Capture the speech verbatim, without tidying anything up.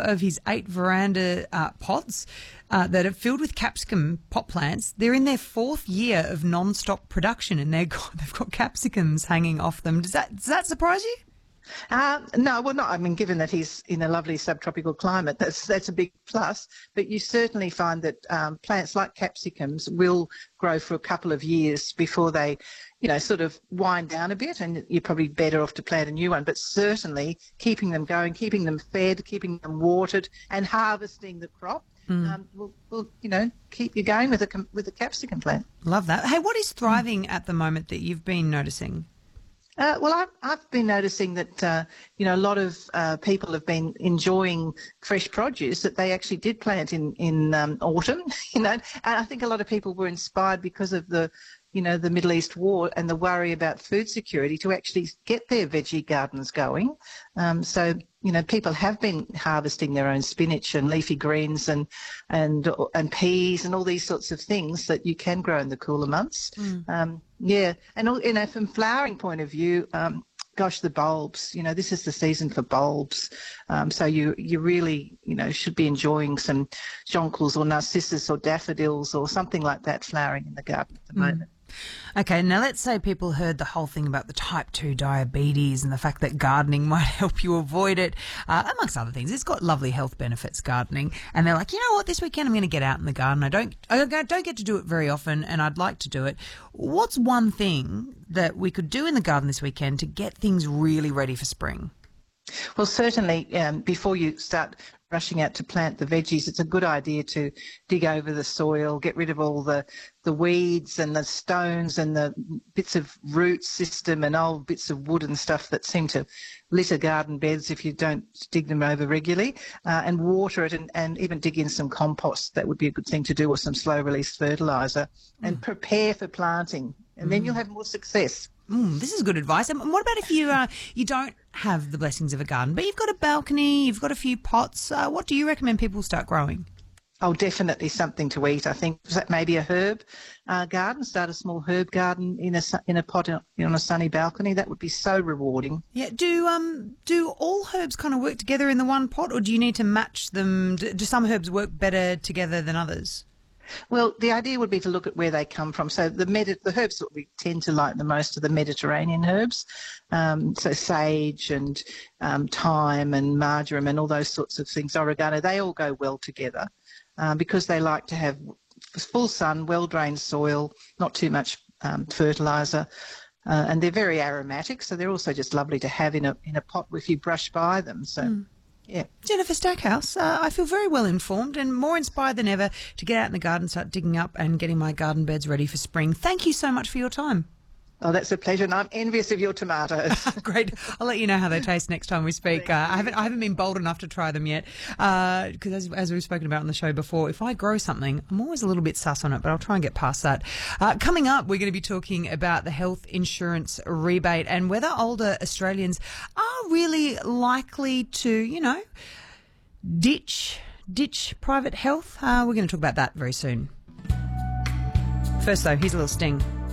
of his eight veranda uh, pots uh, that are filled with capsicum pot plants. They're in their fourth year of non-stop production, and they've got, they've got capsicums hanging off them. Does that does that surprise you? Uh, no, well, not. I mean, given that he's in a lovely subtropical climate, that's that's a big plus. But you certainly find that um, plants like capsicums will grow for a couple of years before they, you know, sort of wind down a bit, and you're probably better off to plant a new one. But certainly keeping them going, keeping them fed, keeping them watered, and harvesting the crop mm. um, will, will, you know, keep you going with a with a capsicum plant. Love that. Hey, what is thriving mm. at the moment that you've been noticing? Uh, well, I've, I've been noticing that, uh, you know, a lot of uh, people have been enjoying fresh produce that they actually did plant in, in um, autumn, you know, and I think a lot of people were inspired because of the, you know, the Middle East war and the worry about food security to actually get their veggie gardens going. Um, so, you know, people have been harvesting their own spinach and leafy greens and and and peas and all these sorts of things that you can grow in the cooler months. Mm. Um, yeah, and all, you know, from flowering point of view, um, gosh, the bulbs. You know, this is the season for bulbs. Um, so you you really, you know, should be enjoying some jonquils or narcissus or daffodils or something like that flowering in the garden at the mm. moment. Okay, now let's say people heard the whole thing about the type two diabetes and the fact that gardening might help you avoid it, uh, amongst other things. It's got lovely health benefits, gardening, and they're like, you know what, this weekend I'm going to get out in the garden. I don't, I don't get to do it very often, and I'd like to do it. What's one thing that we could do in the garden this weekend to get things really ready for spring? Well, certainly, um, before you start rushing out to plant the veggies, it's a good idea to dig over the soil, get rid of all the, the weeds and the stones and the bits of root system and old bits of wood and stuff that seem to litter garden beds if you don't dig them over regularly, uh, and water it and, and even dig in some compost. That would be a good thing to do, or some slow-release fertiliser, mm. and prepare for planting, and mm. then you'll have more success. Mm, this is good advice. And what about if you uh, you don't have the blessings of a garden, but you've got a balcony, you've got a few pots? Uh, what do you recommend people start growing? Oh, definitely something to eat. I think maybe a herb uh, garden. Start a small herb garden in a in a pot on a sunny balcony. That would be so rewarding. Yeah. Do um do all herbs kind of work together in the one pot, or do you need to match them? Do, do some herbs work better together than others? Well, the idea would be to look at where they come from. So the Medi- the herbs that we tend to like the most are the Mediterranean herbs. Um, so sage and um, thyme and marjoram and all those sorts of things, oregano, they all go well together uh, because they like to have full sun, well-drained soil, not too much um, fertiliser. Uh, and they're very aromatic, so they're also just lovely to have in a in a pot if you brush by them. So. Mm. Yeah. Jennifer Stackhouse, uh, I feel very well informed and more inspired than ever to get out in the garden, start digging up and getting my garden beds ready for spring. Thank you so much for your time. Oh, that's a pleasure, and I'm envious of your tomatoes. Great. I'll let you know how they taste next time we speak. Uh, I haven't I haven't been bold enough to try them yet because, uh, as, as we've spoken about on the show before, if I grow something, I'm always a little bit sus on it, but I'll try and get past that. Uh, coming up, we're going to be talking about the health insurance rebate and whether older Australians are really likely to, you know, ditch ditch private health. Uh, we're going to talk about that very soon. First, though, here's a little sting.